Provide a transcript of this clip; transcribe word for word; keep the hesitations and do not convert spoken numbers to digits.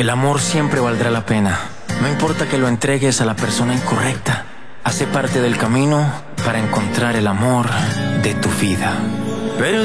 El amor siempre valdrá la pena. No importa que lo entregues a la persona incorrecta. Hace parte del camino para encontrar el amor de tu vida. Pero